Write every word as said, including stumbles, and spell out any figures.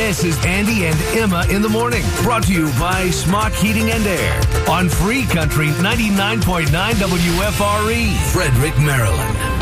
This is Andy and Emma in the morning, brought to you by Smock Heating and Air on Free Country ninety-nine point nine W F R E, Frederick, Maryland.